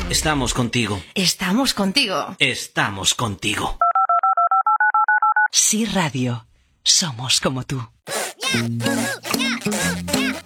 Estamos contigo. Estamos contigo. Estamos contigo. Sí Radio. Somos como tú. Yeah, yeah, yeah.